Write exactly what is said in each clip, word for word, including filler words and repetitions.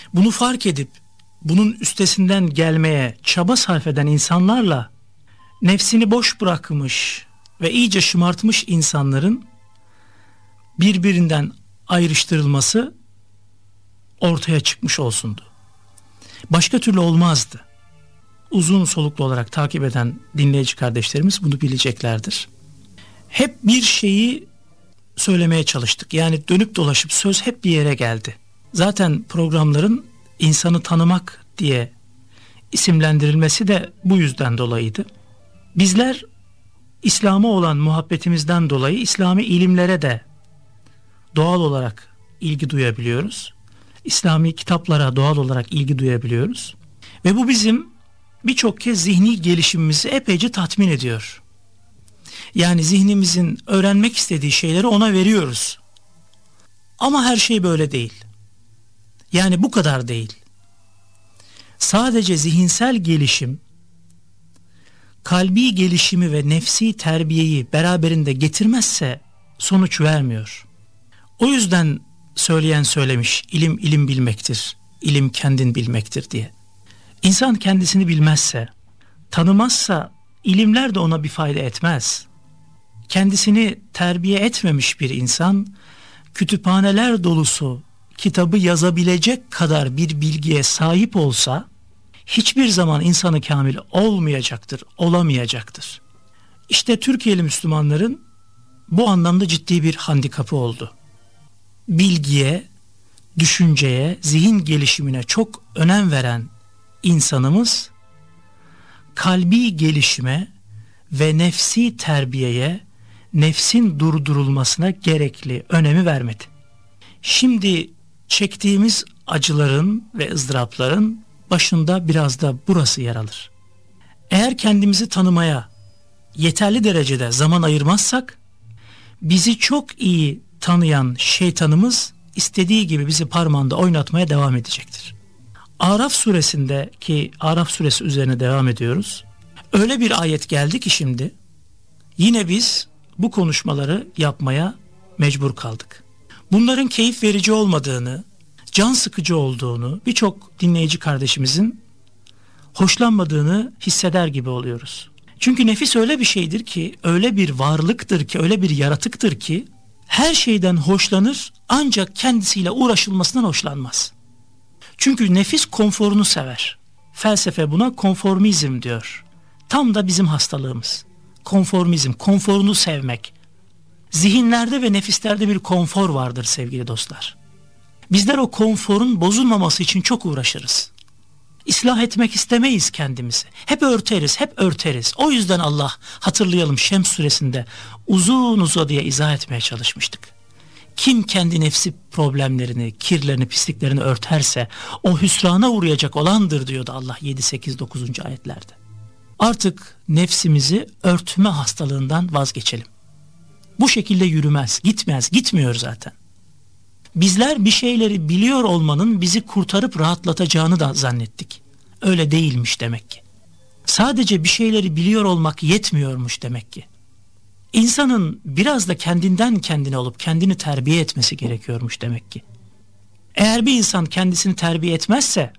Bunu fark edip bunun üstesinden gelmeye çaba sarf eden insanlarla nefsini boş bırakmış ve iyice şımartmış insanların birbirinden ayrıştırılması ortaya çıkmış olsundu. Başka türlü olmazdı. Uzun soluklu olarak takip eden dinleyici kardeşlerimiz bunu bileceklerdir. Hep bir şeyi söylemeye çalıştık. Yani dönüp dolaşıp söz hep bir yere geldi. Zaten programların insanı tanımak diye isimlendirilmesi de bu yüzden dolayıydı. Bizler İslam'a olan muhabbetimizden dolayı İslami ilimlere de doğal olarak ilgi duyabiliyoruz. İslami kitaplara doğal olarak ilgi duyabiliyoruz. Ve bu bizim birçok kez zihni gelişimimizi epeyce tatmin ediyor. Yani zihnimizin öğrenmek istediği şeyleri ona veriyoruz. Ama her şey böyle değil. Yani bu kadar değil. Sadece zihinsel gelişim, kalbi gelişimi ve nefsi terbiyeyi beraberinde getirmezse sonuç vermiyor. O yüzden söyleyen söylemiş, ilim ilim bilmektir, ilim kendin bilmektir diye. İnsan kendisini bilmezse, tanımazsa ilimler de ona bir fayda etmez. Kendisini terbiye etmemiş bir insan, kütüphaneler dolusu kitabı yazabilecek kadar bir bilgiye sahip olsa, hiçbir zaman insanı kamil olmayacaktır, olamayacaktır. İşte Türkiye'li Müslümanların bu anlamda ciddi bir handikapı oldu. Bilgiye, düşünceye, zihin gelişimine çok önem veren insanımız, kalbi gelişime ve nefsi terbiyeye, nefsin durdurulmasına gerekli önemi vermedi. Şimdi çektiğimiz acıların ve ızdırapların başında biraz da burası yer alır. Eğer kendimizi tanımaya yeterli derecede zaman ayırmazsak, bizi çok iyi tanıyan şeytanımız istediği gibi bizi parmağında oynatmaya devam edecektir. Araf suresinde, ki Araf suresi üzerine devam ediyoruz, öyle bir ayet geldi ki şimdi yine biz bu konuşmaları yapmaya mecbur kaldık. Bunların keyif verici olmadığını, can sıkıcı olduğunu, birçok dinleyici kardeşimizin hoşlanmadığını hisseder gibi oluyoruz. Çünkü nefis öyle bir şeydir ki, öyle bir varlıktır ki, öyle bir yaratıktır ki her şeyden hoşlanır ancak kendisiyle uğraşılmasından hoşlanmaz. Çünkü nefis konforunu sever. Felsefe buna konformizm diyor. Tam da bizim hastalığımız. Konformizm, konforunu sevmek. Zihinlerde ve nefislerde bir konfor vardır sevgili dostlar. Bizler o konforun bozulmaması için çok uğraşırız. İslah etmek istemeyiz kendimizi. Hep örteriz, hep örteriz. O yüzden Allah, hatırlayalım, Şems suresinde uzun uzadıya izah etmeye çalışmıştık. Kim kendi nefsi problemlerini, kirlerini, pisliklerini örterse o hüsrana uğrayacak olandır diyordu Allah yedi, sekiz, dokuzuncu ayetlerde. Artık nefsimizi örtme hastalığından vazgeçelim. Bu şekilde yürümez, gitmez, gitmiyor zaten. Bizler bir şeyleri biliyor olmanın bizi kurtarıp rahatlatacağını da zannettik. Öyle değilmiş demek ki. Sadece bir şeyleri biliyor olmak yetmiyormuş demek ki. İnsanın biraz da kendinden kendine olup kendini terbiye etmesi gerekiyormuş demek ki. Eğer bir insan kendisini terbiye etmezse,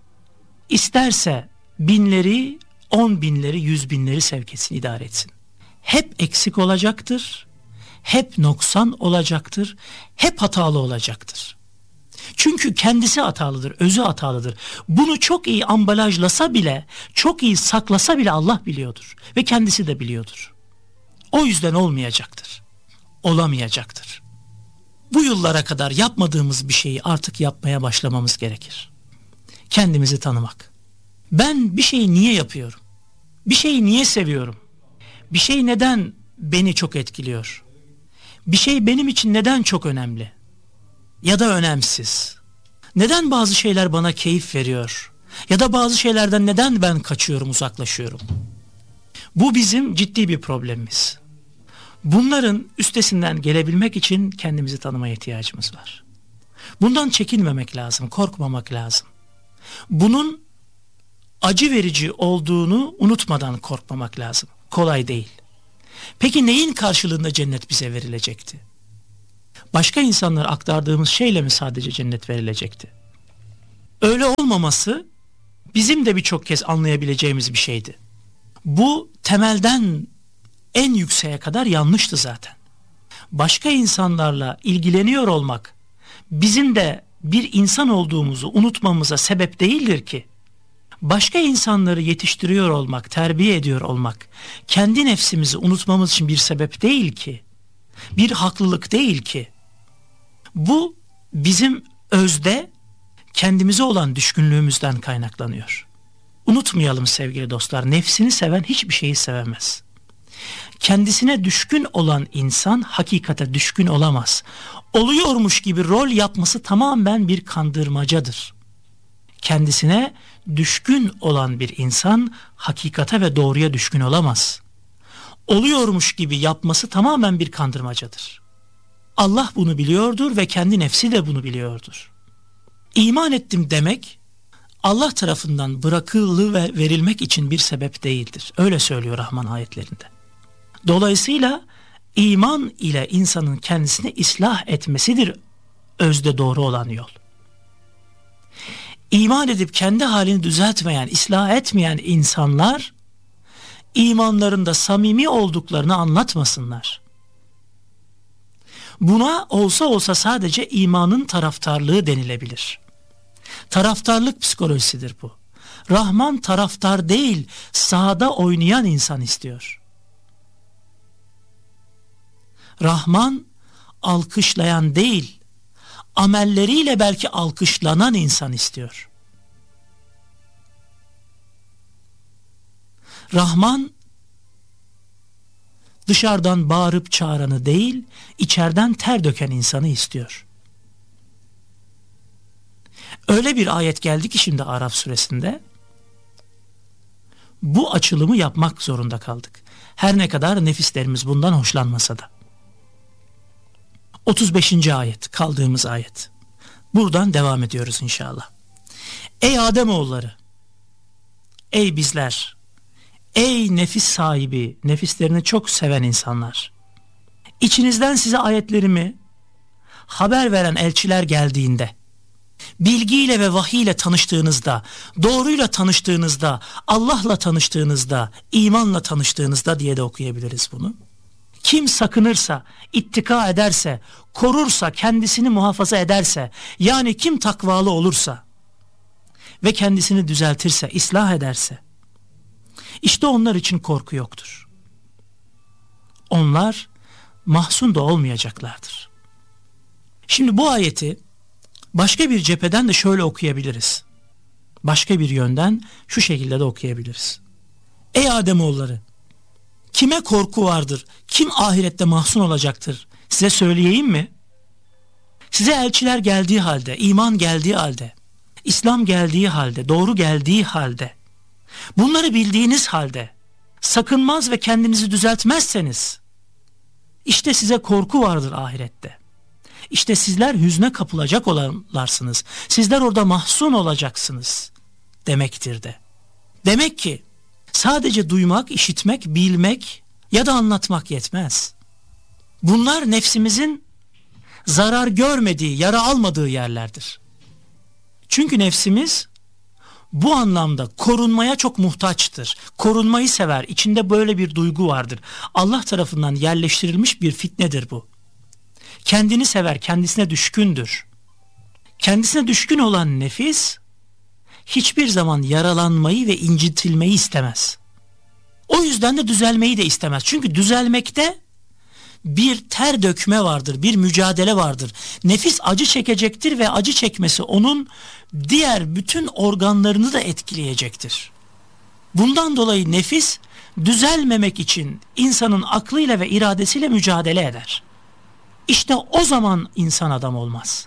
isterse binleri, on binleri, yüz binleri sevk etsin, idare etsin. Hep eksik olacaktır, hep noksan olacaktır, hep hatalı olacaktır. Çünkü kendisi hatalıdır, özü hatalıdır. Bunu çok iyi ambalajlasa bile, çok iyi saklasa bile Allah biliyordur ve kendisi de biliyordur. O yüzden olmayacaktır, olamayacaktır. Bu yıllara kadar yapmadığımız bir şeyi artık yapmaya başlamamız gerekir. Kendimizi tanımak. Ben bir şeyi niye yapıyorum? Bir şeyi niye seviyorum? Bir şey neden beni çok etkiliyor? Bir şey benim için neden çok önemli? Ya da önemsiz? Neden bazı şeyler bana keyif veriyor? Ya da bazı şeylerden neden ben kaçıyorum, uzaklaşıyorum? Bu bizim ciddi bir problemimiz. Bunların üstesinden gelebilmek için kendimizi tanımaya ihtiyacımız var. Bundan çekinmemek lazım, korkmamak lazım. Bunun acı verici olduğunu unutmadan korkmamak lazım. Kolay değil. Peki neyin karşılığında cennet bize verilecekti? Başka insanlara aktardığımız şeyle mi sadece cennet verilecekti? Öyle olmaması bizim de birçok kez anlayabileceğimiz bir şeydi. Bu temelden en yükseğe kadar yanlıştı zaten. Başka insanlarla ilgileniyor olmak bizim de bir insan olduğumuzu unutmamıza sebep değildir ki. Başka insanları yetiştiriyor olmak, terbiye ediyor olmak kendi nefsimizi unutmamız için bir sebep değil ki. Bir haklılık değil ki. Bu bizim özde kendimize olan düşkünlüğümüzden kaynaklanıyor. Unutmayalım sevgili dostlar, nefsini seven hiçbir şeyi sevemez. Kendisine düşkün olan insan hakikate düşkün olamaz. Oluyormuş gibi rol yapması tamamen bir kandırmacadır. Kendisine düşkün olan bir insan hakikate ve doğruya düşkün olamaz. Oluyormuş gibi yapması tamamen bir kandırmacadır. Allah bunu biliyordur ve kendi nefsi de bunu biliyordur. İman ettim demek Allah tarafından bırakılı ve verilmek için bir sebep değildir. Öyle söylüyor Rahman ayetlerinde. Dolayısıyla iman ile insanın kendisini ıslah etmesidir özde doğru olan yol. İman edip kendi halini düzeltmeyen, ıslah etmeyen insanlar imanlarında samimi olduklarını anlatmasınlar. Buna olsa olsa sadece imanın taraftarlığı denilebilir. Taraftarlık psikolojisidir bu. Rahman taraftar değil, sahada oynayan insan istiyor. Rahman alkışlayan değil, amelleriyle belki alkışlanan insan istiyor. Rahman dışarıdan bağırıp çağıranı değil, içeriden ter döken insanı istiyor. Öyle bir ayet geldi ki şimdi Araf suresinde bu açılımı yapmak zorunda kaldık. Her ne kadar nefislerimiz bundan hoşlanmasa da. otuz beşinci ayet, kaldığımız ayet. Buradan devam ediyoruz inşallah. Ey Ademoğulları, ey bizler, ey nefis sahibi, nefislerini çok seven insanlar. İçinizden size ayetlerimi haber veren elçiler geldiğinde, bilgiyle ve vahiyle tanıştığınızda, doğruyla tanıştığınızda, Allah'la tanıştığınızda, imanla tanıştığınızda diye de okuyabiliriz bunu. Kim sakınırsa, ittika ederse, korursa, kendisini muhafaza ederse, yani kim takvalı olursa ve kendisini düzeltirse, ıslah ederse, işte onlar için korku yoktur. Onlar mahzun da olmayacaklardır. Şimdi bu ayeti başka bir cepheden de şöyle okuyabiliriz. Başka bir yönden şu şekilde de okuyabiliriz. Ey Ademoğulları, kime korku vardır, kim ahirette mahzun olacaktır size söyleyeyim mi? Size elçiler geldiği halde, iman geldiği halde, İslam geldiği halde, doğru geldiği halde, bunları bildiğiniz halde sakınmaz ve kendinizi düzeltmezseniz, işte size korku vardır ahirette. İşte sizler hüzne kapılacak olanlarsınız. Sizler orada mahzun olacaksınız demektir de. Demek ki sadece duymak, işitmek, bilmek ya da anlatmak yetmez. Bunlar nefsimizin zarar görmediği, yara almadığı yerlerdir. Çünkü nefsimiz bu anlamda korunmaya çok muhtaçtır. Korunmayı sever. İçinde böyle bir duygu vardır. Allah tarafından yerleştirilmiş bir fitnedir bu. Kendini sever, kendisine düşkündür. Kendisine düşkün olan nefis hiçbir zaman yaralanmayı ve incitilmeyi istemez. O yüzden de düzelmeyi de istemez. Çünkü düzelmekte bir ter dökme vardır, bir mücadele vardır. Nefis acı çekecektir ve acı çekmesi onun diğer bütün organlarını da etkileyecektir. Bundan dolayı nefis düzelmemek için insanın aklıyla ve iradesiyle mücadele eder. İşte o zaman insan adam olmaz.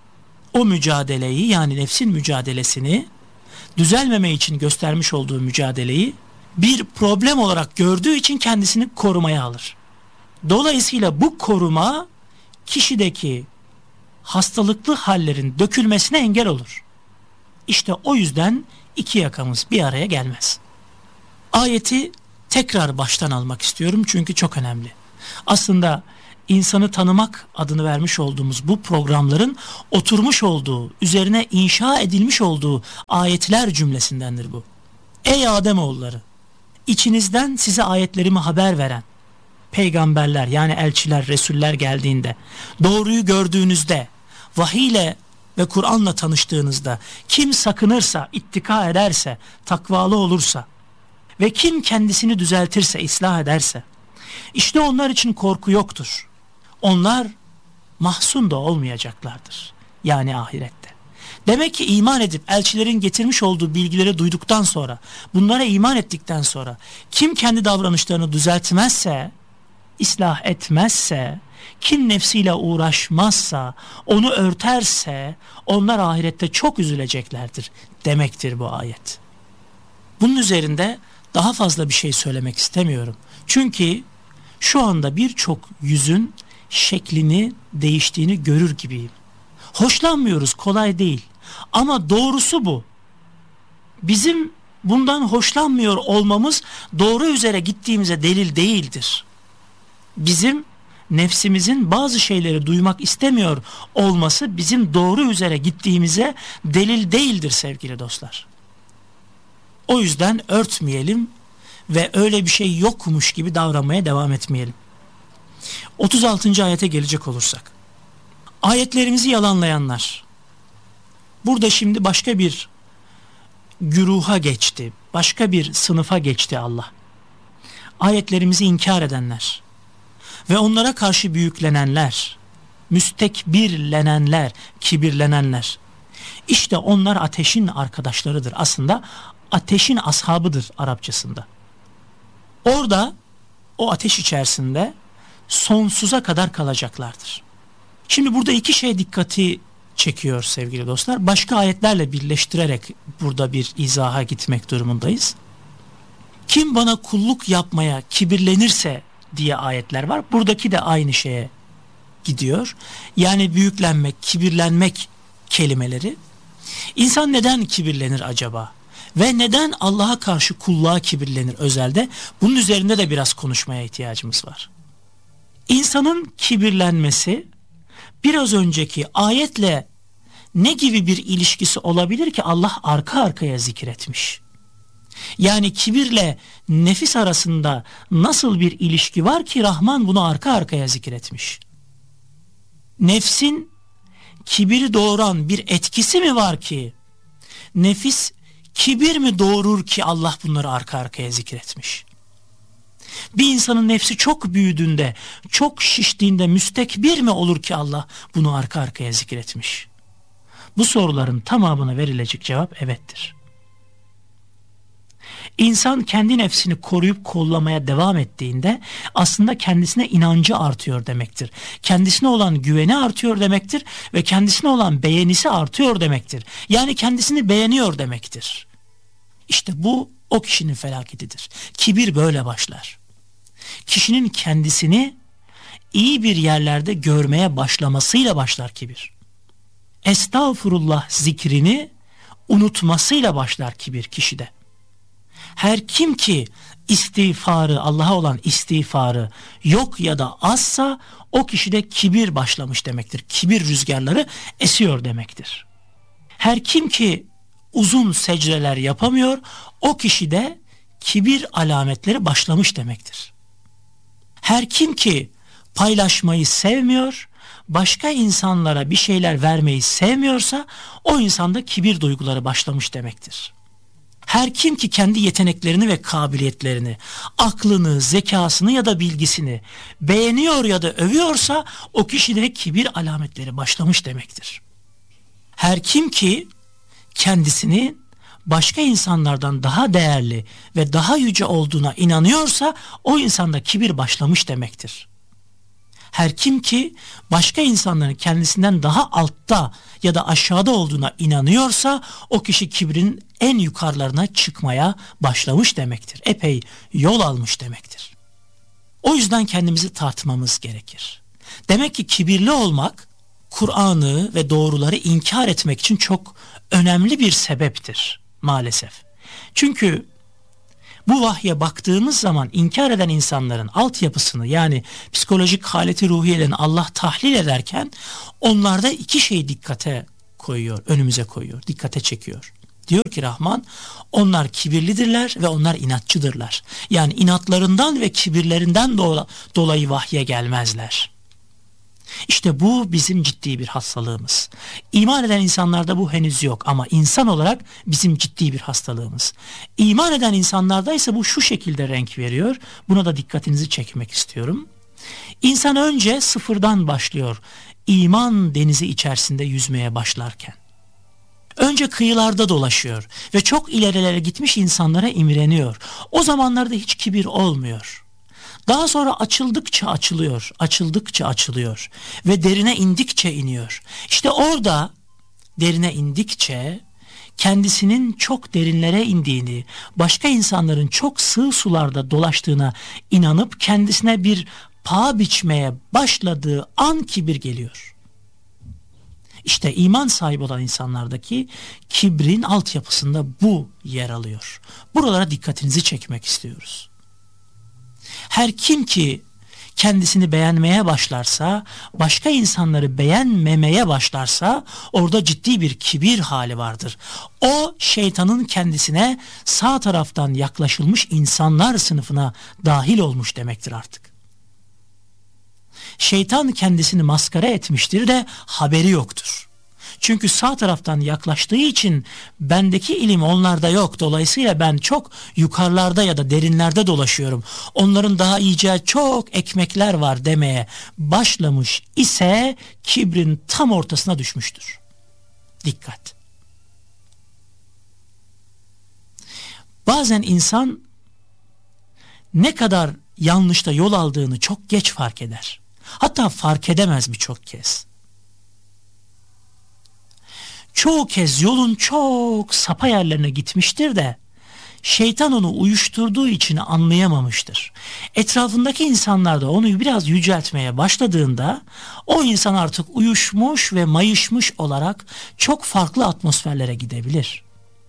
O mücadeleyi, yani nefsin mücadelesini, düzelmeme için göstermiş olduğu mücadeleyi bir problem olarak gördüğü için kendisini korumaya alır. Dolayısıyla bu koruma kişideki hastalıklı hallerin dökülmesine engel olur. İşte o yüzden iki yakamız bir araya gelmez. Ayeti tekrar baştan almak istiyorum çünkü çok önemli. Aslında insanı tanımak adını vermiş olduğumuz bu programların oturmuş olduğu, üzerine inşa edilmiş olduğu ayetler cümlesindendir bu. Ey Ademoğulları, içinizden size ayetlerimi haber veren peygamberler, yani elçiler, resuller geldiğinde, doğruyu gördüğünüzde, vahiyle ve Kur'an'la tanıştığınızda kim sakınırsa, ittika ederse, takvalı olursa ve kim kendisini düzeltirse, ıslah ederse, işte onlar için korku yoktur. Onlar mahzun da olmayacaklardır. Yani ahirette. Demek ki iman edip elçilerin getirmiş olduğu bilgileri duyduktan sonra, bunlara iman ettikten sonra kim kendi davranışlarını düzeltmezse, ıslah etmezse, kim nefsiyle uğraşmazsa, onu örterse, onlar ahirette çok üzüleceklerdir demektir bu ayet. Bunun üzerinde daha fazla bir şey söylemek istemiyorum. Çünkü şu anda birçok yüzün şeklini değiştiğini görür gibiyim. Hoşlanmıyoruz, kolay değil. Ama doğrusu bu. Bizim bundan hoşlanmıyor olmamız doğru üzere gittiğimize delil değildir. Bizim nefsimizin bazı şeyleri duymak istemiyor olması bizim doğru üzere gittiğimize delil değildir sevgili dostlar. O yüzden örtmeyelim ve öyle bir şey yokmuş gibi davranmaya devam etmeyelim. otuz altıncı ayete gelecek olursak. Ayetlerimizi yalanlayanlar. Burada şimdi başka bir güruha geçti. Başka bir sınıfa geçti Allah. Ayetlerimizi inkar edenler ve onlara karşı büyüklenenler, müstekbirlenenler, kibirlenenler. İşte onlar ateşin arkadaşlarıdır. Aslında ateşin ashabıdır Arapçasında. Orada o ateş içerisinde sonsuza kadar kalacaklardır. Şimdi burada iki şey dikkati çekiyor sevgili dostlar. Başka ayetlerle birleştirerek burada bir izaha gitmek durumundayız. Kim bana kulluk yapmaya kibirlenirse diye ayetler var. Buradaki de aynı şeye gidiyor. Yani büyüklenmek, kibirlenmek kelimeleri. İnsan neden kibirlenir acaba? Ve neden Allah'a karşı kulluğa kibirlenir özelde? Bunun üzerinde de biraz konuşmaya ihtiyacımız var. İnsanın kibirlenmesi biraz önceki ayetle ne gibi bir ilişkisi olabilir ki Allah arka arkaya zikretmiş? Yani kibirle nefis arasında nasıl bir ilişki var ki Rahman bunu arka arkaya zikretmiş? Nefsin kibiri doğuran bir etkisi mi var ki? Nefis kibir mi doğurur ki Allah bunları arka arkaya zikretmiş? Bir insanın nefsi çok büyüdüğünde, çok şiştiğinde müstekbir mi olur ki Allah bunu arka arkaya zikretmiş? Bu soruların tamamına verilecek cevap evettir. İnsan kendi nefsini koruyup kollamaya devam ettiğinde aslında kendisine inancı artıyor demektir. Kendisine olan güveni artıyor demektir ve kendisine olan beğenisi artıyor demektir. Yani kendisini beğeniyor demektir. İşte bu o kişinin felaketidir. Kibir böyle başlar. Kişinin kendisini iyi bir yerlerde görmeye başlamasıyla başlar kibir. Estağfurullah zikrini unutmasıyla başlar kibir kişide. Her kim ki istiğfarı, Allah'a olan istiğfarı yok ya da azsa o kişide kibir başlamış demektir. Kibir rüzgarları esiyor demektir. Her kim ki uzun secdeler yapamıyor o kişide kibir alametleri başlamış demektir. Her kim ki paylaşmayı sevmiyor, başka insanlara bir şeyler vermeyi sevmiyorsa o insanda kibir duyguları başlamış demektir. Her kim ki kendi yeteneklerini ve kabiliyetlerini, aklını, zekasını ya da bilgisini beğeniyor ya da övüyorsa o kişide kibir alametleri başlamış demektir. Her kim ki kendisini başka insanlardan daha değerli ve daha yüce olduğuna inanıyorsa o insanda kibir başlamış demektir. Her kim ki başka insanların kendisinden daha altta ya da aşağıda olduğuna inanıyorsa o kişi kibrin en yukarılarına çıkmaya başlamış demektir. Epey yol almış demektir. O yüzden kendimizi tartmamız gerekir. Demek ki kibirli olmak Kur'an'ı ve doğruları inkar etmek için çok önemli bir sebeptir maalesef. Çünkü Bu vahye baktığımız zaman inkar eden insanların altyapısını, yani psikolojik haleti ruhiyelerini Allah tahlil ederken onlarda iki şey dikkate koyuyor, önümüze koyuyor, dikkate çekiyor. Diyor ki Rahman, onlar kibirlidirler ve onlar inatçıdırlar. Yani inatlarından ve kibirlerinden dolayı vahye gelmezler. İşte bu bizim ciddi bir hastalığımız. İman eden insanlarda bu henüz yok ama insan olarak bizim ciddi bir hastalığımız. İman eden insanlarda ise bu şu şekilde renk veriyor. Buna da dikkatinizi çekmek istiyorum. İnsan önce sıfırdan başlıyor, İman denizi içerisinde yüzmeye başlarken. Önce kıyılarda dolaşıyor ve çok ilerilere gitmiş insanlara imreniyor. O zamanlarda hiç kibir olmuyor. Daha sonra açıldıkça açılıyor, açıldıkça açılıyor ve derine indikçe iniyor. İşte orada derine indikçe kendisinin çok derinlere indiğini, başka insanların çok sığ sularda dolaştığına inanıp kendisine bir paha biçmeye başladığı an kibir geliyor. İşte iman sahibi olan insanlardaki kibrin altyapısında bu yer alıyor. Buralara dikkatinizi çekmek istiyoruz. Her kim ki kendisini beğenmeye başlarsa, başka insanları beğenmemeye başlarsa orada ciddi bir kibir hali vardır. O şeytanın kendisine sağ taraftan yaklaşılmış insanlar sınıfına dahil olmuş demektir artık. Şeytan kendisini maskara etmiştir de haberi yoktur. Çünkü sağ taraftan yaklaştığı için bendeki ilim onlarda yok. Dolayısıyla ben çok yukarılarda ya da derinlerde dolaşıyorum. Onların daha yiyeceği çok ekmekler var demeye başlamış ise kibrin tam ortasına düşmüştür. Dikkat. Bazen insan ne kadar yanlışta yol aldığını çok geç fark eder. Hatta fark edemez birçok kez. Çoğu kez yolun çok sapa yerlerine gitmiştir de şeytan onu uyuşturduğu için anlayamamıştır. Etrafındaki insanlar da onu biraz yüceltmeye başladığında o insan artık uyuşmuş ve mayışmış olarak çok farklı atmosferlere gidebilir.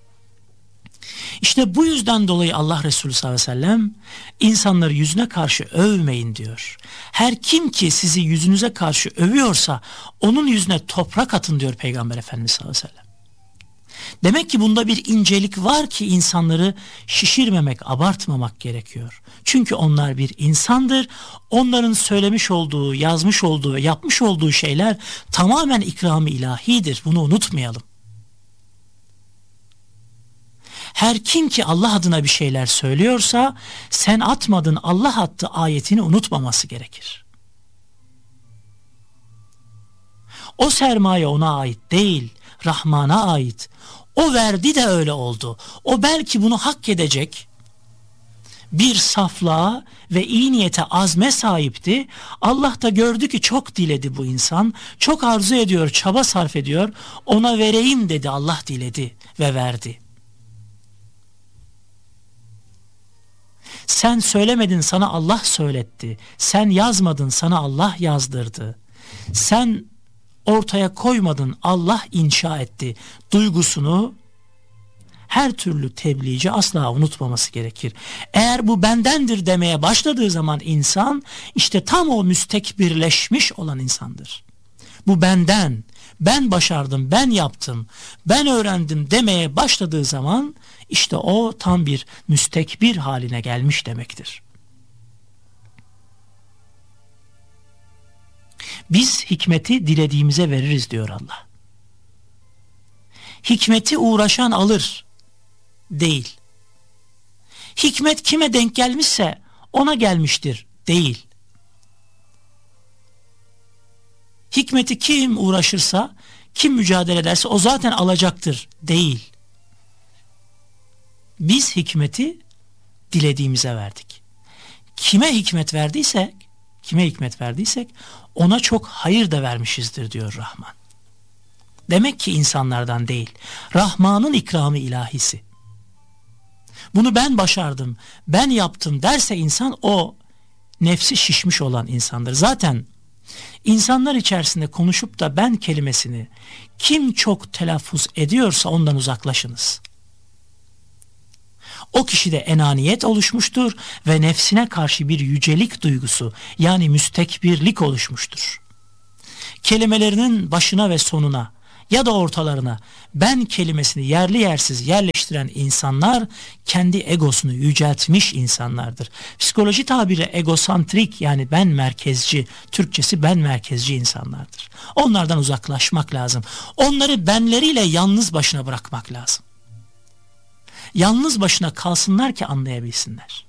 İşte bu yüzden dolayı Allah Resulü sallallahu aleyhi ve sellem insanları yüzüne karşı övmeyin diyor. Her kim ki sizi yüzünüze karşı övüyorsa onun yüzüne toprak atın diyor Peygamber Efendimiz sallallahu aleyhi ve sellem. Demek ki bunda bir incelik var ki insanları şişirmemek, abartmamak gerekiyor. Çünkü onlar bir insandır. Onların söylemiş olduğu, yazmış olduğu ve yapmış olduğu şeyler tamamen ikram-ı ilahidir. Bunu unutmayalım. Her kim ki Allah adına bir şeyler söylüyorsa sen atmadın Allah attı ayetini unutmaması gerekir. O sermaye ona ait değil, Rahman'a ait. O verdi de öyle oldu. O belki bunu hak edecek bir saflığa ve iyi niyete, azme sahipti. Allah da gördü ki çok diledi bu insan, çok arzu ediyor, çaba sarf ediyor. Ona vereyim dedi, Allah diledi ve verdi. Sen söylemedin, sana Allah söyletti. Sen yazmadın, sana Allah yazdırdı. Sen ortaya koymadın, Allah inşa etti. Duygusunu her türlü tebliğci asla unutmaması gerekir. Eğer bu bendendir demeye başladığı zaman insan işte tam o müstekbirleşmiş olan insandır. Bu benden, ben başardım, ben yaptım, ben öğrendim demeye başladığı zaman işte o tam bir müstekbir haline gelmiş demektir. Biz hikmeti dilediğimize veririz diyor Allah. Hikmeti uğraşan alır değil. Hikmet kime denk gelmişse ona gelmiştir değil. Hikmeti kim uğraşırsa, kim mücadele ederse o zaten alacaktır değil. Biz hikmeti dilediğimize verdik. Kime hikmet verdiysek, kime hikmet verdiysek ona çok hayır da vermişizdir diyor Rahman. Demek ki insanlardan değil, Rahman'ın ikramı ilahisi. Bunu ben başardım, ben yaptım derse insan o nefsi şişmiş olan insandır. Zaten insanlar içerisinde konuşup da ben kelimesini kim çok telaffuz ediyorsa ondan uzaklaşınız. O kişide enaniyet oluşmuştur ve nefsine karşı bir yücelik duygusu, yani müstekbirlik oluşmuştur. Kelimelerinin başına ve sonuna ya da ortalarına ben kelimesini yerli yersiz yerleştiren insanlar kendi egosunu yüceltmiş insanlardır. Psikoloji tabiri egosantrik, yani ben merkezci, Türkçesi ben merkezci insanlardır. Onlardan uzaklaşmak lazım. Onları benleriyle yalnız başına bırakmak lazım. Yalnız başına kalsınlar ki anlayabilsinler.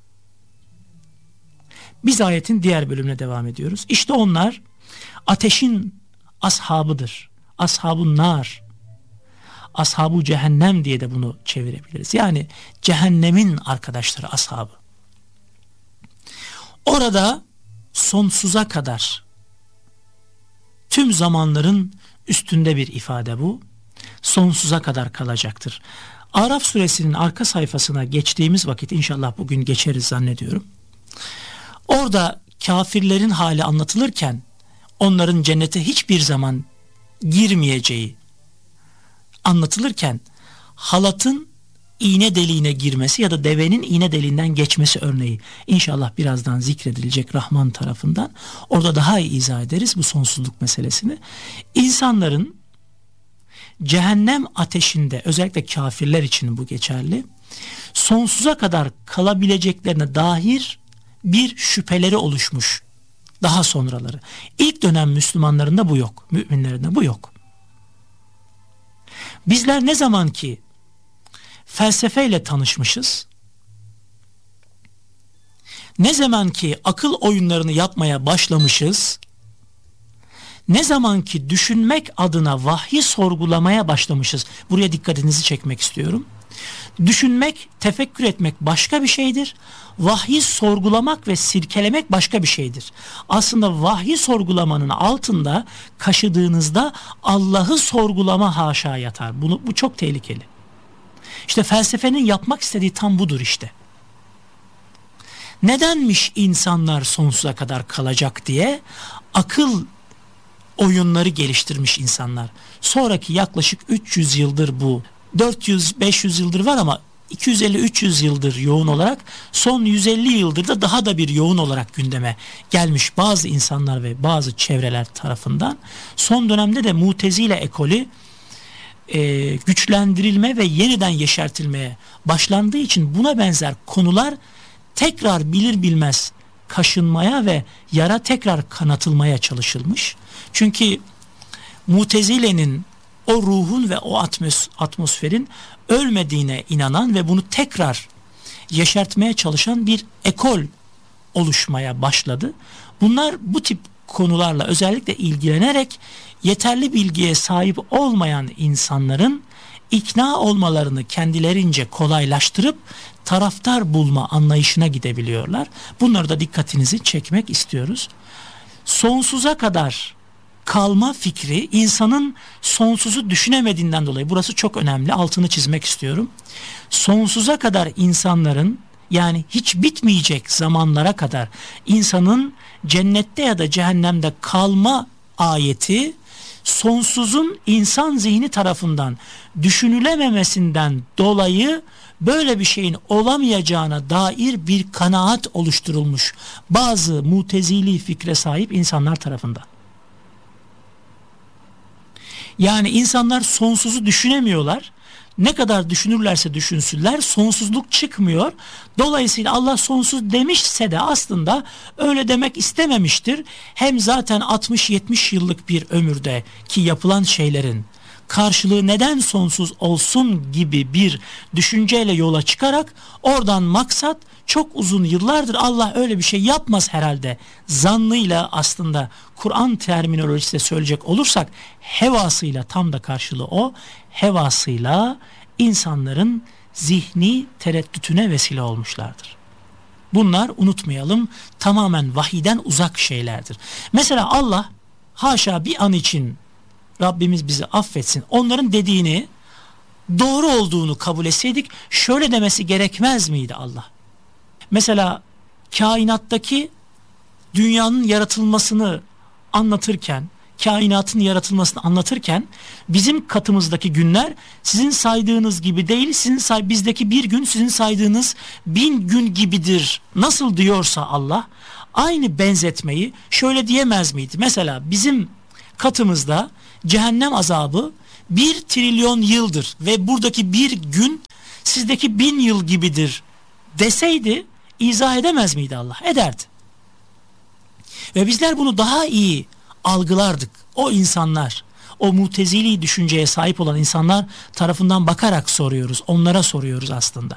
Biz ayetin diğer bölümüne devam ediyoruz. İşte onlar ateşin ashabıdır. Ashab-ı nar, ashab-ı cehennem diye de bunu çevirebiliriz. Yani cehennemin arkadaşları, ashabı. Orada sonsuza kadar, tüm zamanların üstünde bir ifade bu, sonsuza kadar kalacaktır. Araf suresinin arka sayfasına geçtiğimiz vakit, inşallah bugün geçeriz zannediyorum, orada kafirlerin hali anlatılırken onların cennete hiçbir zaman girmeyeceği anlatılırken halatın iğne deliğine girmesi ya da devenin iğne deliğinden geçmesi örneği inşallah birazdan zikredilecek Rahman tarafından. Orada daha iyi izah ederiz bu sonsuzluk meselesini. İnsanların cehennem ateşinde, özellikle kafirler için bu geçerli, sonsuza kadar kalabileceklerine dair bir şüpheleri oluşmuş. Daha sonraları. İlk dönem Müslümanlarında bu yok. Müminlerinde bu yok. Bizler ne zaman ki felsefeyle tanışmışız, ne zaman ki akıl oyunlarını yapmaya başlamışız, ne zaman ki düşünmek adına vahyi sorgulamaya başlamışız, buraya dikkatinizi çekmek istiyorum. Düşünmek, tefekkür etmek başka bir şeydir. Vahyi sorgulamak ve sirkelemek başka bir şeydir. Aslında vahyi sorgulamanın altında kaşıdığınızda Allah'ı sorgulama haşa yatar. Bunu, bu çok tehlikeli. İşte felsefenin yapmak istediği tam budur işte. Nedenmiş insanlar sonsuza kadar kalacak diye akıl oyunları geliştirmiş insanlar. Sonraki yaklaşık üç yüz yıldır bu, dört yüz beş yüz yıldır var ama iki yüz elli üç yüz yıldır yoğun olarak, son yüz elli yıldır da daha da bir yoğun olarak gündeme gelmiş bazı insanlar ve bazı çevreler tarafından. Son dönemde de Mutezile ekolü e, güçlendirilme ve yeniden yeşertilmeye başlandığı için buna benzer konular tekrar bilir bilmez kaşınmaya ve yara tekrar kanatılmaya çalışılmış. Çünkü Mutezile'nin o ruhun ve o atmos, atmosferin ölmediğine inanan ve bunu tekrar yeşertmeye çalışan bir ekol oluşmaya başladı. Bunlar bu tip konularla özellikle ilgilenerek yeterli bilgiye sahip olmayan insanların ikna olmalarını kendilerince kolaylaştırıp taraftar bulma anlayışına gidebiliyorlar. Bunları da dikkatinizi çekmek istiyoruz. Sonsuza kadar kalma fikri insanın sonsuzu düşünemediğinden dolayı, burası çok önemli, altını çizmek istiyorum. Sonsuza kadar insanların, yani hiç bitmeyecek zamanlara kadar insanın cennette ya da cehennemde kalma ayeti sonsuzun insan zihni tarafından düşünülememesinden dolayı böyle bir şeyin olamayacağına dair bir kanaat oluşturulmuş bazı mutezili fikre sahip insanlar tarafından. Yani insanlar sonsuzu düşünemiyorlar. Ne kadar düşünürlerse düşünsünler sonsuzluk çıkmıyor. Dolayısıyla Allah sonsuz demişse de aslında öyle demek istememiştir. Hem zaten altmış yetmiş yıllık bir ömürde ki yapılan şeylerin karşılığı neden sonsuz olsun gibi bir düşünceyle yola çıkarak oradan maksat çok uzun yıllardır Allah öyle bir şey yapmaz herhalde zannıyla, aslında Kur'an terminolojisiyle söyleyecek olursak hevasıyla, tam da karşılığı o, hevasıyla insanların zihni tereddütüne vesile olmuşlardır. Bunlar, unutmayalım, tamamen vahiyden uzak şeylerdir. Mesela Allah haşa bir an için, Rabbimiz bizi affetsin, onların dediğini doğru olduğunu kabul etseydik şöyle demesi gerekmez miydi Allah? Mesela kainattaki dünyanın yaratılmasını anlatırken, kainatın yaratılmasını anlatırken bizim katımızdaki günler sizin saydığınız gibi değil, sizin say bizdeki bir gün sizin saydığınız bin gün gibidir nasıl diyorsa Allah, aynı benzetmeyi şöyle diyemez miydi? Mesela bizim katımızda cehennem azabı bir trilyon yıldır ve buradaki bir gün sizdeki bin yıl gibidir deseydi izah edemez miydi Allah? Ederdi. Ve bizler bunu daha iyi algılardık. O insanlar, o mutezili düşünceye sahip olan insanlar tarafından bakarak soruyoruz. Onlara soruyoruz aslında.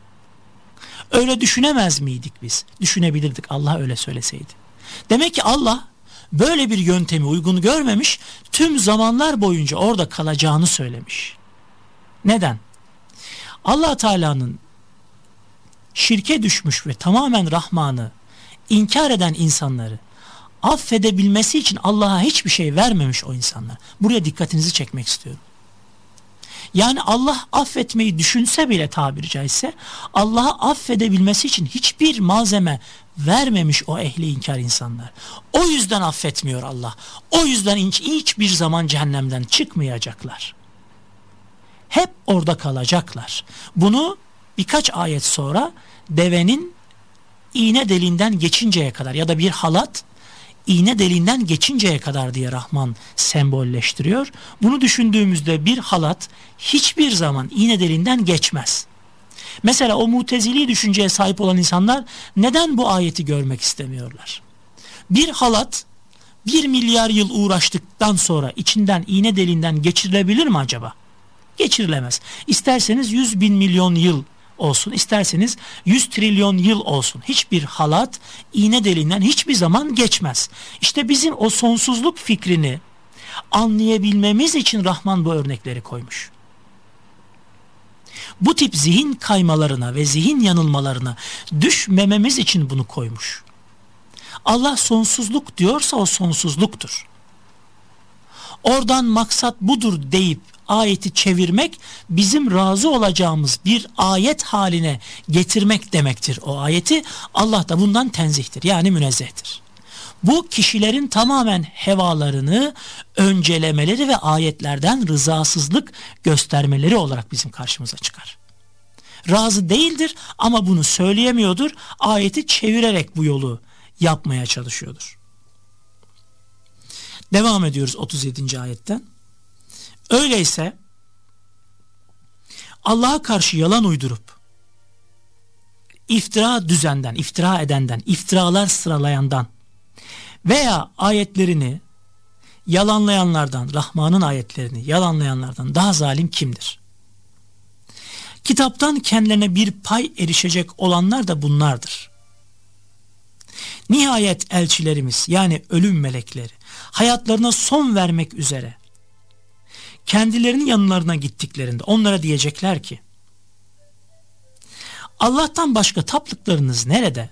Öyle düşünemez miydik biz? Düşünebilirdik Allah öyle söyleseydi. Demek ki Allah böyle bir yöntemi uygun görmemiş, tüm zamanlar boyunca orada kalacağını söylemiş. Neden? Allah Teala'nın şirke düşmüş ve tamamen Rahman'ı inkar eden insanları affedebilmesi için Allah'a hiçbir şey vermemiş o insanlar. Buraya dikkatinizi çekmek istiyorum. Yani Allah affetmeyi düşünse bile tabiri caizse Allah'ı affedebilmesi için hiçbir malzeme vermemiş o ehli inkar insanlar. O yüzden affetmiyor Allah. O yüzden hiç, hiçbir zaman cehennemden çıkmayacaklar. Hep orada kalacaklar. Bunu birkaç ayet sonra devenin iğne deliğinden geçinceye kadar ya da bir halat iğne deliğinden geçinceye kadar diye Rahman sembolleştiriyor. Bunu düşündüğümüzde bir halat hiçbir zaman iğne deliğinden geçmez. Mesela o mutezili düşünceye sahip olan insanlar neden bu ayeti görmek istemiyorlar? Bir halat bir milyar yıl uğraştıktan sonra içinden iğne deliğinden geçirilebilir mi acaba? Geçirilemez. İsterseniz yüz bin milyon yıl olsun, isterseniz yüz trilyon yıl olsun. Hiçbir halat iğne deliğinden hiçbir zaman geçmez. İşte bizim o sonsuzluk fikrini anlayabilmemiz için Rahman bu örnekleri koymuş. Bu tip zihin kaymalarına ve zihin yanılmalarına düşmememiz için bunu koymuş. Allah sonsuzluk diyorsa o sonsuzluktur. Oradan maksat budur deyip ayeti çevirmek bizim razı olacağımız bir ayet haline getirmek demektir. O ayeti Allah da bundan tenzihtir, yani münezzehtir. Bu kişilerin tamamen hevalarını öncelemeleri ve ayetlerden rızasızlık göstermeleri olarak bizim karşımıza çıkar. Razı değildir ama bunu söyleyemiyordur. Ayeti çevirerek bu yolu yapmaya çalışıyordur. Devam ediyoruz otuz yedinci ayetten. Öyleyse Allah'a karşı yalan uydurup iftira düzenden, iftira edenden, iftiralar sıralayandan veya ayetlerini yalanlayanlardan, Rahman'ın ayetlerini yalanlayanlardan daha zalim kimdir? Kitaptan kendilerine bir pay erişecek olanlar da bunlardır. Nihayet elçilerimiz, yani ölüm melekleri, hayatlarına son vermek üzere kendilerinin yanlarına gittiklerinde onlara diyecekler ki, Allah'tan başka taptıklarınız nerede?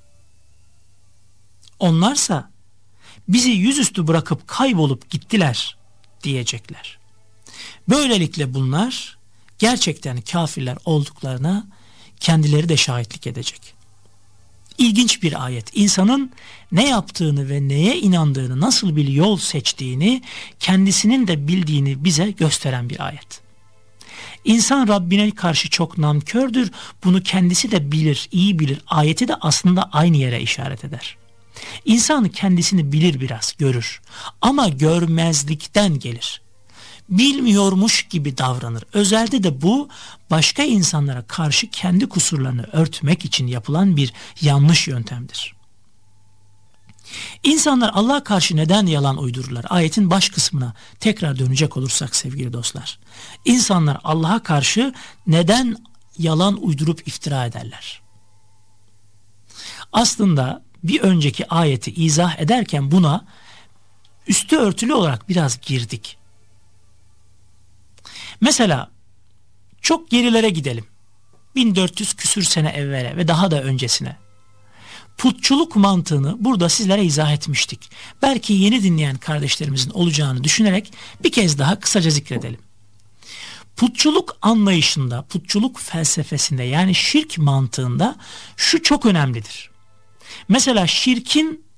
Onlarsa bizi yüzüstü bırakıp kaybolup gittiler diyecekler. Böylelikle bunlar gerçekten kafirler olduklarına kendileri de şahitlik edecek. İlginç bir ayet. İnsanın ne yaptığını ve neye inandığını, nasıl bir yol seçtiğini, kendisinin de bildiğini bize gösteren bir ayet. İnsan Rabbine karşı çok namkördür. Bunu kendisi de bilir, iyi bilir. Ayeti de aslında aynı yere işaret eder. İnsan kendisini bilir biraz, görür. Ama görmezlikten gelir. Bilmiyormuş gibi davranır. Özelde de bu başka insanlara karşı kendi kusurlarını örtmek için yapılan bir yanlış yöntemdir. İnsanlar Allah'a karşı neden yalan uydururlar? Ayetin baş kısmına tekrar dönecek olursak sevgili dostlar. İnsanlar Allah'a karşı neden yalan uydurup iftira ederler? Aslında bir önceki ayeti izah ederken buna üstü örtülü olarak biraz girdik. Mesela çok gerilere gidelim. bin dört yüz küsür sene evvele ve daha da öncesine. Putçuluk mantığını burada sizlere izah etmiştik. Belki yeni dinleyen kardeşlerimizin olacağını düşünerek bir kez daha kısaca zikredelim. Putçuluk anlayışında, putçuluk felsefesinde, yani şirk mantığında şu çok önemlidir. Mesela şirkin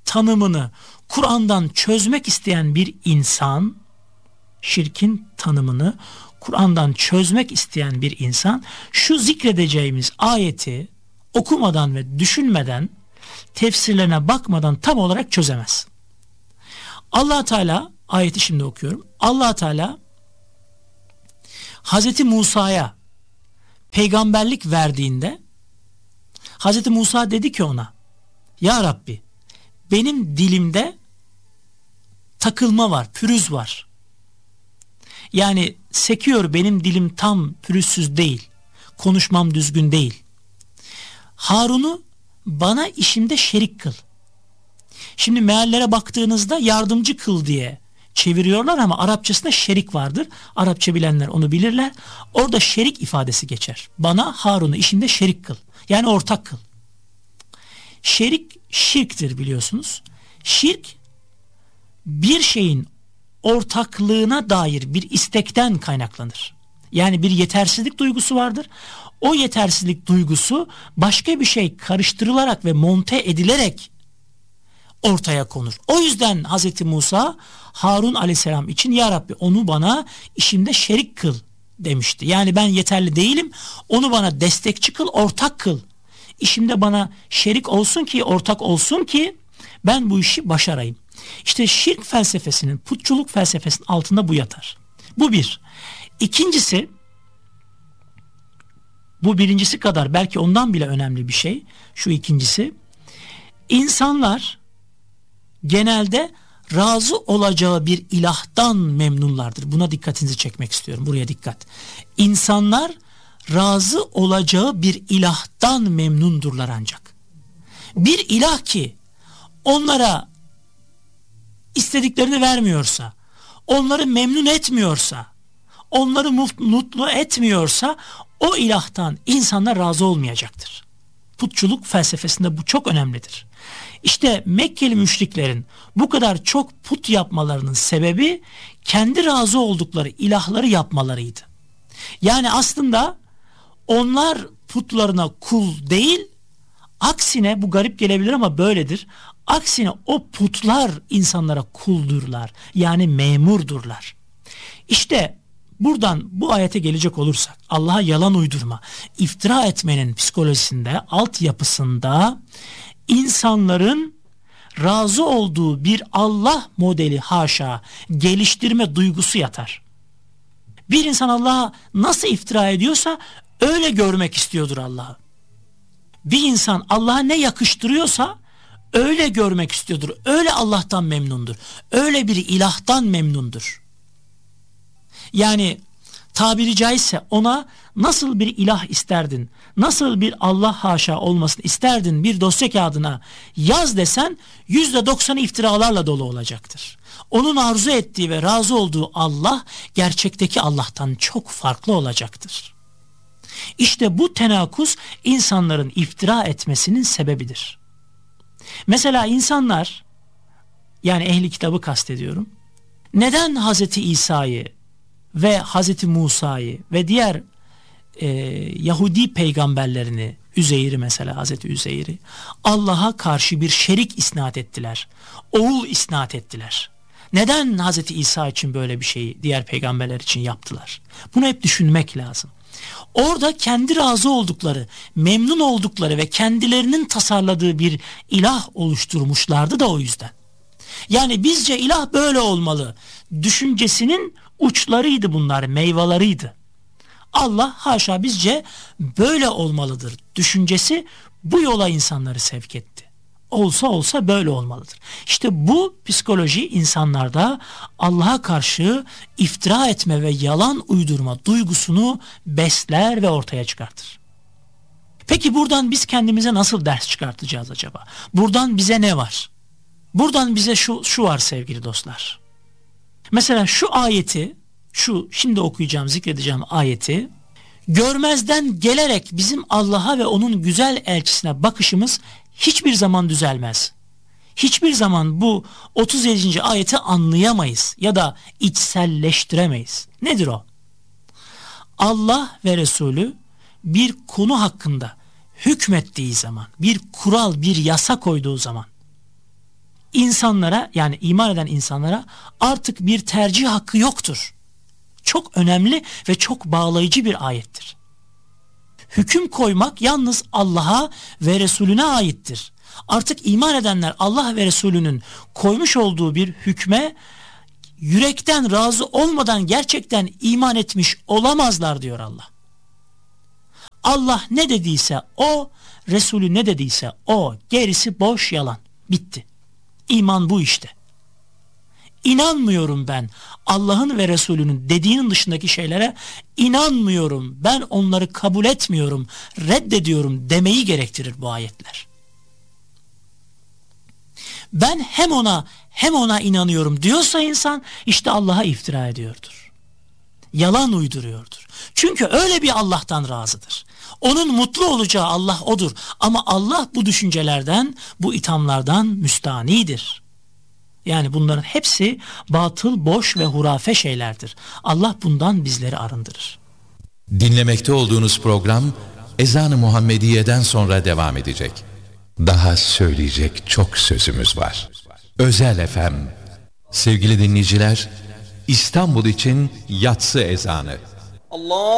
tanımını Kur'an'dan çözmek isteyen bir insan, şirkin tanımını Kur'an'dan çözmek isteyen bir insan şu zikredeceğimiz ayeti okumadan ve düşünmeden, tefsirlerine bakmadan tam olarak çözemez. Allah Teala, ayeti şimdi okuyorum. Allah Teala Hazreti Musa'ya peygamberlik verdiğinde Hazreti Musa dedi ki ona, ya Rabbi, benim dilimde takılma var, pürüz var. Yani sekiyor, benim dilim tam pürüzsüz değil. Konuşmam düzgün değil. Harun'u bana işimde şerik kıl. Şimdi meallere baktığınızda yardımcı kıl diye çeviriyorlar ama Arapçasında şerik vardır. Arapça bilenler onu bilirler. Orada şerik ifadesi geçer. Bana Harun'u işimde şerik kıl. Yani ortak kıl. Şerik şirktir biliyorsunuz. Şirk bir şeyin ortaklığına dair bir istekten kaynaklanır. Yani bir yetersizlik duygusu vardır. O yetersizlik duygusu başka bir şey karıştırılarak ve monte edilerek ortaya konur. O yüzden Hazreti Musa Harun aleyhisselam için ya Rabbi onu bana işimde şerik kıl demişti. Yani ben yeterli değilim, onu bana destekçi kıl, ortak kıl. İşimde bana şerik olsun ki, ortak olsun ki ben bu işi başarayım. İşte şirk felsefesinin, putçuluk felsefesinin altında bu yatar. Bu bir. İkincisi, bu birincisi kadar belki ondan bile önemli bir şey. Şu ikincisi, insanlar genelde razı olacağı bir ilahtan memnunlardır. Buna dikkatinizi çekmek istiyorum. Buraya dikkat. İnsanlar razı olacağı bir ilahtan memnundurlar ancak. Bir ilah ki onlara istediklerini vermiyorsa, onları memnun etmiyorsa, onları mutlu etmiyorsa o ilahtan insanlar razı olmayacaktır. Putçuluk felsefesinde bu çok önemlidir. İşte Mekkeli müşriklerin bu kadar çok put yapmalarının sebebi kendi razı oldukları ilahları yapmalarıydı. Yani aslında onlar putlarına kul değil, aksine, bu garip gelebilir ama böyledir. Aksine o putlar insanlara kuldurlar. Yani memurdurlar. İşte buradan bu ayete gelecek olursak, Allah'a yalan uydurma, iftira etmenin psikolojisinde, altyapısında insanların razı olduğu bir Allah modeli, haşa, geliştirme duygusu yatar. Bir insan Allah'a nasıl iftira ediyorsa öyle görmek istiyordur Allah'ı. Bir insan Allah'a ne yakıştırıyorsa öyle görmek istiyordur. Öyle Allah'tan memnundur. Öyle bir ilahtan memnundur. Yani tabiri caizse ona nasıl bir ilah isterdin, nasıl bir Allah haşa olmasını isterdin bir dosya kağıdına yaz desen yüzde doksanı iftiralarla dolu olacaktır. Onun arzu ettiği ve razı olduğu Allah gerçekteki Allah'tan çok farklı olacaktır. İşte bu tenakuz insanların iftira etmesinin sebebidir. Mesela insanlar, yani ehli kitabı kastediyorum, neden Hazreti İsa'yı ve Hazreti Musa'yı ve diğer e, Yahudi peygamberlerini, Üzeyr'i mesela, Hazreti Üzeyr'i Allah'a karşı bir şerik isnat ettiler, oğul isnat ettiler? Neden Hazreti İsa için böyle bir şeyi diğer peygamberler için yaptılar? Bunu hep düşünmek lazım. Orada kendi razı oldukları, memnun oldukları ve kendilerinin tasarladığı bir ilah oluşturmuşlardı da o yüzden. Yani bizce ilah böyle olmalı düşüncesinin uçlarıydı bunlar, meyveleriydi. Allah haşa bizce böyle olmalıdır düşüncesi bu yola insanları sevk etti. Olsa olsa böyle olmalıdır. İşte bu psikoloji insanlarda Allah'a karşı iftira etme ve yalan uydurma duygusunu besler ve ortaya çıkartır. Peki buradan biz kendimize nasıl ders çıkartacağız acaba? Buradan bize ne var? Buradan bize şu, şu var sevgili dostlar. Mesela şu ayeti, şu şimdi okuyacağım, zikredeceğim ayeti görmezden gelerek bizim Allah'a ve onun güzel elçisine bakışımız hiçbir zaman düzelmez. Hiçbir zaman bu otuz yedinci ayeti anlayamayız ya da içselleştiremeyiz. Nedir o? Allah ve Resulü bir konu hakkında hükmettiği zaman, bir kural, bir yasa koyduğu zaman insanlara, yani iman eden insanlara artık bir tercih hakkı yoktur. Çok önemli ve çok bağlayıcı bir ayettir. Hüküm koymak yalnız Allah'a ve Resulüne aittir. Artık iman edenler Allah ve Resulünün koymuş olduğu bir hükme yürekten razı olmadan gerçekten iman etmiş olamazlar diyor Allah. Allah ne dediyse o, Resulü ne dediyse o, gerisi boş yalan. Bitti. İman bu işte. İnanmıyorum ben Allah'ın ve Resulünün dediğinin dışındaki şeylere, inanmıyorum, ben onları kabul etmiyorum, reddediyorum demeyi gerektirir bu ayetler. Ben hem ona hem ona inanıyorum diyorsa insan, işte Allah'a iftira ediyordur. Yalan uyduruyordur. Çünkü öyle bir Allah'tan razıdır. Onun mutlu olacağı Allah odur. Ama Allah bu düşüncelerden, bu ithamlardan müstanidir. Yani bunların hepsi batıl, boş ve hurafe şeylerdir. Allah bundan bizleri arındırır. Dinlemekte olduğunuz program Ezan-ı Muhammediye'den sonra devam edecek. Daha söyleyecek çok sözümüz var. Özel F M. Sevgili dinleyiciler, İstanbul için yatsı ezanı. Allah